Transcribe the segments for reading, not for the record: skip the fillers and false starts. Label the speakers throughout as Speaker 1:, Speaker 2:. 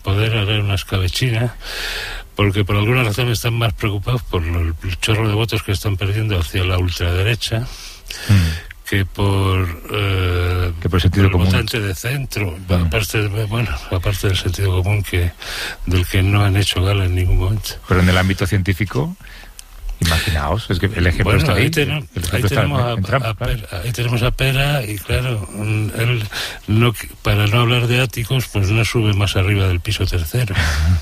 Speaker 1: poder haré una escabechina, porque por alguna razón están más preocupados por el chorro de votos que están perdiendo hacia la ultraderecha que por
Speaker 2: sentido común.
Speaker 1: Votante de centro, aparte del sentido común del que no han hecho gala en ningún momento.
Speaker 2: Pero en el ámbito científico, imaginaos, es que el ejemplo está ahí.
Speaker 1: Ahí tenemos a Pera, y claro, él para no hablar de áticos, pues no sube más arriba del piso tercero.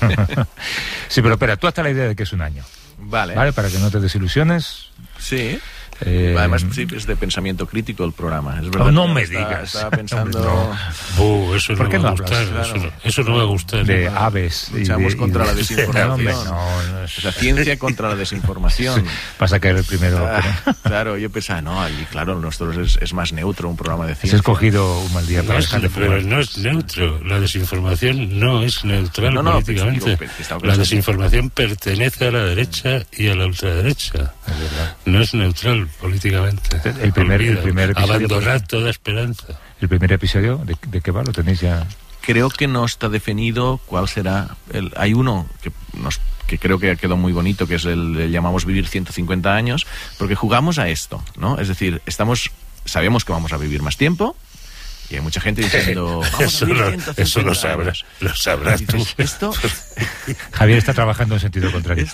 Speaker 2: Sí, pero espera, tú hasta la idea de que es un año.
Speaker 3: Vale,
Speaker 2: para que no te desilusiones.
Speaker 3: Sí. Además, sí, es de pensamiento crítico el programa. Es verdad.
Speaker 2: No me digas.
Speaker 3: Estaba pensando.
Speaker 1: Eso no va a gustar. Claro. Eso no va a gustar.
Speaker 2: De aves.
Speaker 3: Luchamos contra la desinformación. La ciencia contra la desinformación.
Speaker 2: Vas a caer el primero.
Speaker 3: Claro, yo pensaba, y claro, nosotros es más neutro un programa de ciencia.
Speaker 2: Has escogido un mal día para dejar de fumar.
Speaker 1: Pero no es neutro. La desinformación no es neutral políticamente. La desinformación pertenece a la derecha y a la ultraderecha.
Speaker 2: Es verdad.
Speaker 1: No es neutral políticamente.
Speaker 2: El primer episodio,
Speaker 1: abandonar toda esperanza.
Speaker 2: ¿El primer episodio de qué va? ¿Lo tenéis ya?
Speaker 3: Creo que no está definido cuál será. Hay uno que creo que quedó muy bonito, que es le llamamos Vivir 150 años, porque jugamos a esto, ¿no? Es decir, sabemos que vamos a vivir más tiempo. Y hay mucha gente diciendo, vamos a vivir 150
Speaker 1: eso lo sabrás tú.
Speaker 3: Esto,
Speaker 2: Javier está trabajando en sentido contrario.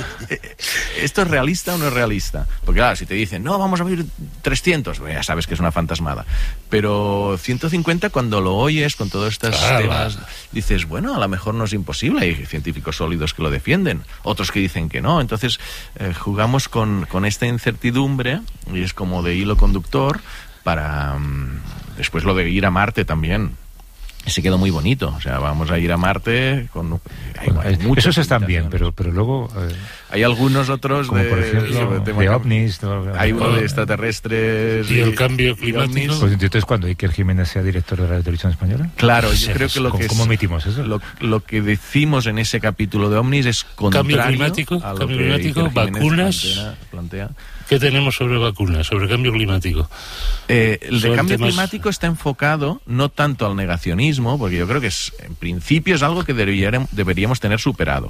Speaker 3: ¿Esto es realista o no es realista? Porque claro, si te dicen, no, vamos a vivir 300, ya sabes que es una fantasmada. Pero 150, cuando lo oyes con todos estos temas, dices, bueno, a lo mejor no es imposible. Hay científicos sólidos que lo defienden, otros que dicen que no. Entonces, jugamos con esta incertidumbre, y es como de hilo conductor, para después lo de ir a Marte también. Se quedó muy bonito, o sea, vamos a ir a Marte con...
Speaker 2: Esos están bien, pero luego...
Speaker 3: hay algunos otros
Speaker 2: como por ejemplo, de ovnis...
Speaker 3: Hay uno de extraterrestres...
Speaker 1: ¿Y el cambio climático?
Speaker 2: Pues entonces, cuando Iker Jiménez sea director de la televisión española...
Speaker 3: Claro, yo creo que
Speaker 2: ¿Cómo emitimos eso?
Speaker 3: Lo que decimos en ese capítulo de ovnis es contrario a lo que Iker Jiménez
Speaker 1: vacunas...
Speaker 3: plantea.
Speaker 1: ¿Qué tenemos sobre vacunas, sobre cambio climático?
Speaker 3: El de cambio climático está enfocado no tanto al negacionismo, porque yo creo que en principio es algo que deberíamos tener superado.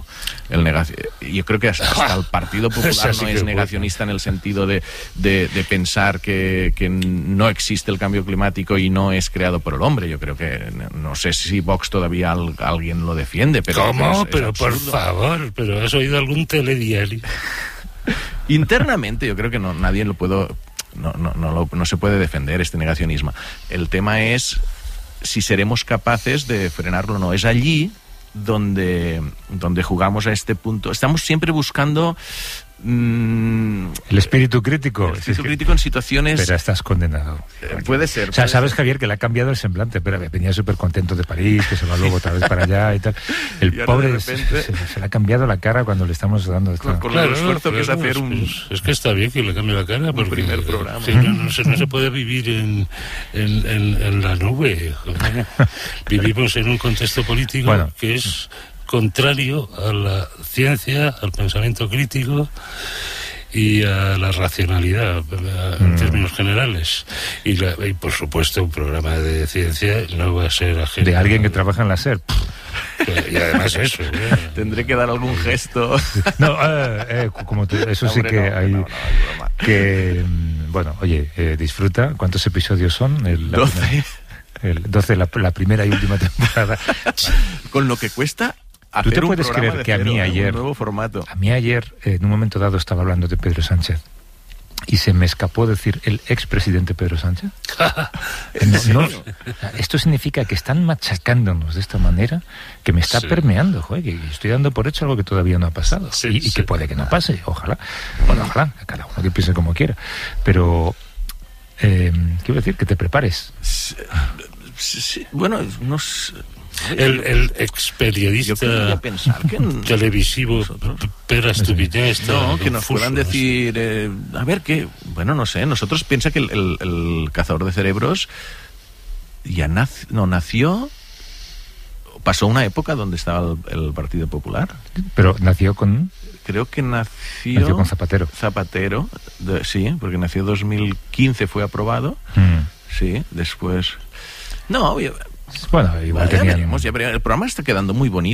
Speaker 3: Yo creo que hasta el Partido Popular no es negacionista en el sentido de pensar que no existe el cambio climático y no es creado por el hombre. Yo creo que, no sé si Vox todavía alguien lo defiende, pero...
Speaker 1: ¿Cómo? Pero por favor, ¿pero has oído algún telediario?
Speaker 3: Internamente yo creo que nadie lo puede, no se puede defender este negacionismo. El tema es si seremos capaces de frenarlo o no. Es allí donde
Speaker 2: jugamos
Speaker 3: a este punto. Estamos siempre buscando
Speaker 2: el espíritu crítico.
Speaker 3: El espíritu crítico en situaciones...
Speaker 2: Pero estás condenado.
Speaker 3: Puede ser.
Speaker 2: O sea, sabes, Javier, que le ha cambiado el semblante, pero venía súper contento de París, que se va luego otra vez para allá y tal. El pobre repente... se le ha cambiado la cara cuando le estamos dando esto.
Speaker 3: Con el esfuerzo que es hacer
Speaker 1: Es que está bien que le cambie la cara, porque
Speaker 3: primer programa.
Speaker 1: Sí, no se puede vivir en la nube. Vivimos en un contexto político que es contrario a la ciencia, al pensamiento crítico y a la racionalidad en términos generales. Y por supuesto un programa de ciencia no va a ser ajeno.
Speaker 2: De alguien que trabaja en la SER.
Speaker 1: Y además eso.
Speaker 3: Tendré que dar algún gesto.
Speaker 2: No, eso sí que hay... que bueno, oye, disfruta. ¿Cuántos episodios son?
Speaker 3: 12.
Speaker 2: El 12, la primera y última temporada.
Speaker 3: Con lo que cuesta...
Speaker 2: ¿Tú te puedes creer que a mí ayer,
Speaker 3: un nuevo formato?
Speaker 2: A mí ayer, en un momento dado, estaba hablando de Pedro Sánchez y se me escapó decir el expresidente Pedro Sánchez? Esto significa que están machacándonos de esta manera que me está permeando, que estoy dando por hecho algo que todavía no ha pasado y que puede que no pase, ojalá. Bueno, ojalá, cada uno que piense como quiera. Pero, quiero decir, que te prepares.
Speaker 3: Sí, bueno, no sé.
Speaker 1: El experiodista televisivo Pera Estupiñán
Speaker 3: que nos puedan decir a ver qué, bueno, no sé, nosotros piensa que el cazador de cerebros ya nació, pasó una época donde estaba el Partido Popular,
Speaker 2: pero nació con...
Speaker 3: Creo que nació
Speaker 2: con Zapatero.
Speaker 3: Sí, porque nació 2015, fue aprobado. Sí, después... No,
Speaker 2: bueno, igual
Speaker 3: ya veremos. El programa está quedando muy bonito.